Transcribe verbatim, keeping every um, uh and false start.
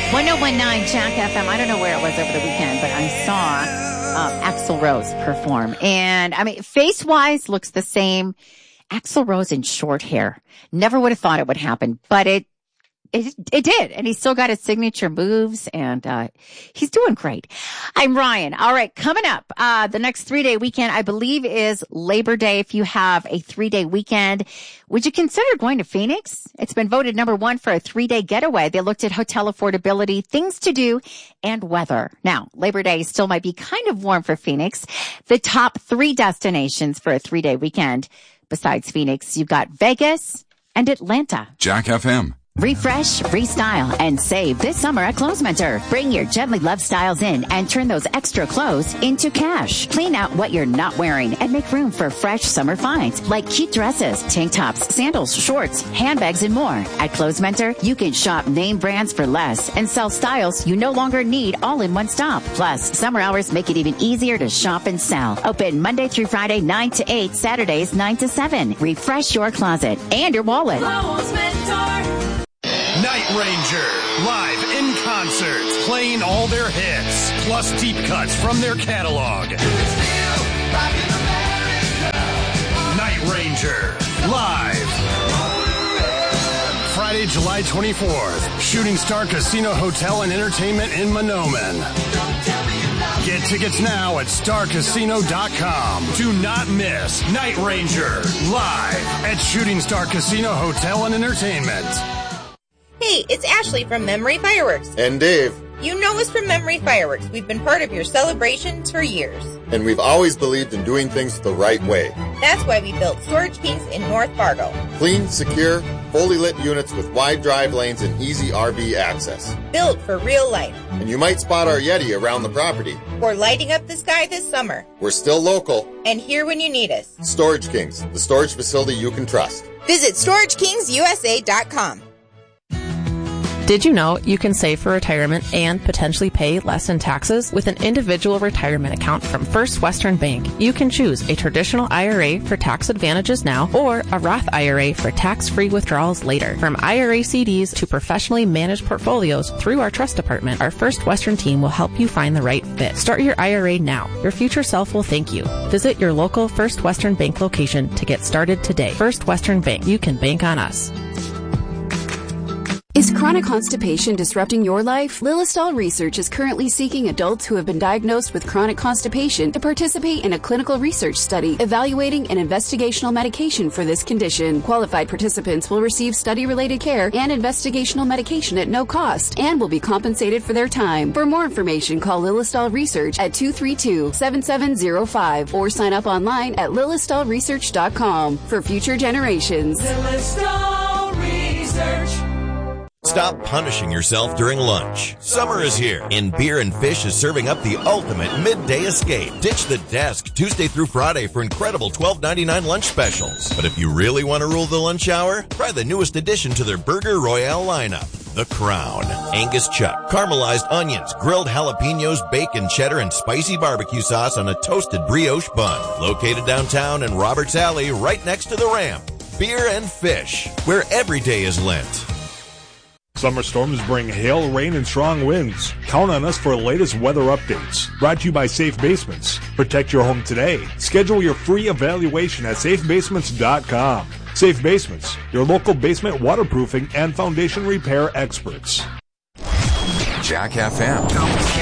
one oh one point nine Jack F M. I don't know where it was over the weekend, but I saw um, Axl Rose perform. And, I mean, face-wise looks the same. Axl Rose in short hair. Never would have thought it would happen, but it It, it did. And he's still got his signature moves, and uh he's doing great. I'm Ryan. All right, coming up, uh the next three-day weekend, I believe, is Labor Day. If you have a three-day weekend, would you consider going to Phoenix? It's been voted number one for a three-day getaway. They looked at hotel affordability, things to do, and weather. Now, Labor Day still might be kind of warm for Phoenix. The top three destinations for a three-day weekend, besides Phoenix, you've got Vegas and Atlanta. Jack F M. Refresh, restyle, and save this summer at Clothes Mentor. Bring your gently loved styles in and turn those extra clothes into cash. Clean out what you're not wearing and make room for fresh summer finds like cute dresses, tank tops, sandals, shorts, handbags, and more. At Clothes Mentor, you can shop name brands for less and sell styles you no longer need all in one stop. Plus, summer hours make it even easier to shop and sell. Open Monday through Friday, nine to eight, Saturdays, nine to seven. Refresh your closet and your wallet. Clothes Mentor. Night Ranger, live in concert, playing all their hits, plus deep cuts from their catalog. Night Ranger, live. Friday, July twenty-fourth, Shooting Star Casino Hotel and Entertainment in Mahnomen. Get tickets now at star casino dot com. Do not miss Night Ranger, live at Shooting Star Casino Hotel and Entertainment. Hey, it's Ashley from Memory Fireworks. And Dave. You know us from Memory Fireworks. We've been part of your celebrations for years. And we've always believed in doing things the right way. That's why we built Storage Kings in North Fargo. Clean, secure, fully lit units with wide drive lanes and easy R V access. Built for real life. And you might spot our Yeti around the property. Or lighting up the sky this summer. We're still local. And here when you need us. Storage Kings, the storage facility you can trust. Visit storage kings u s a dot com. Did you know you can save for retirement and potentially pay less in taxes with an individual retirement account from First Western Bank? You can choose a traditional I R A for tax advantages now or a Roth I R A for tax-free withdrawals later. From I R A C Ds to professionally managed portfolios through our trust department, our First Western team will help you find the right fit. Start your I R A now. Your future self will thank you. Visit your local First Western Bank location to get started today. First Western Bank. You can bank on us. Is chronic constipation disrupting your life? Lilistol Research is currently seeking adults who have been diagnosed with chronic constipation to participate in a clinical research study evaluating an investigational medication for this condition. Qualified participants will receive study-related care and investigational medication at no cost and will be compensated for their time. For more information, call Lilistol Research at two three two, seven seven zero five or sign up online at lilistol research dot com for future generations. Lilistol Research. Stop punishing yourself during lunch. Summer is here, and Beer and Fish is serving up the ultimate midday escape. Ditch the desk Tuesday through Friday for incredible twelve ninety-nine lunch specials. But if you really want to rule the lunch hour, try the newest addition to their Burger Royale lineup, The Crown. Angus chuck, caramelized onions, grilled jalapenos, bacon, cheddar, and spicy barbecue sauce on a toasted brioche bun. Located downtown in Roberts Alley, right next to the ramp. Beer and Fish, where every day is Lent. Summer storms bring hail, rain, and strong winds. Count on us for the latest weather updates. Brought to you by Safe Basements. Protect your home today. Schedule your free evaluation at safe basements dot com. Safe Basements, your local basement waterproofing and foundation repair experts. Jack F M.